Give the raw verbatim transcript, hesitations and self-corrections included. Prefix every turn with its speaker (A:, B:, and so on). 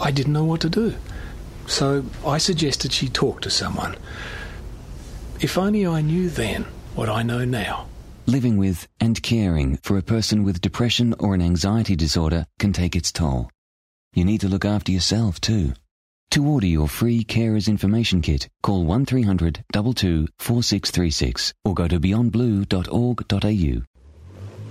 A: I didn't know what to do. So I suggested she talk to someone. If only I knew then what I know now.
B: Living with and caring for a person with depression or an anxiety disorder can take its toll. You need to look after yourself too. To order your free Carers Information Kit, call one three hundred two two four six three six or go to beyond blue dot org dot a u.